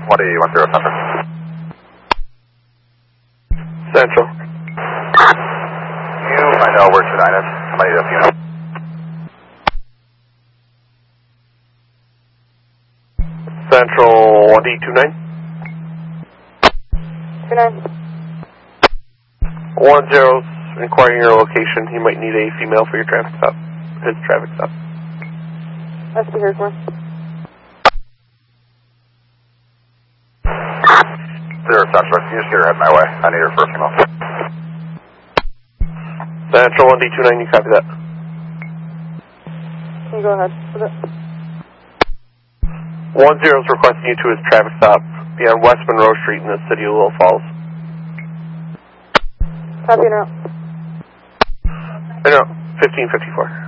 What do you want to Central? Central. You find out where 29 is. Somebody does, you know. Central 1D29. 29. 10's inquiring your location. He might need a female for your traffic stop. His traffic stop. Let's be heard more. 0 Central, you just get your head my way. I need her for a female. Central 1D29, you copy that? Can you go ahead with it? 10's requesting you to his traffic stop. Be on West Monroe Street in the city of Little Falls. Copy now. I know, 1554.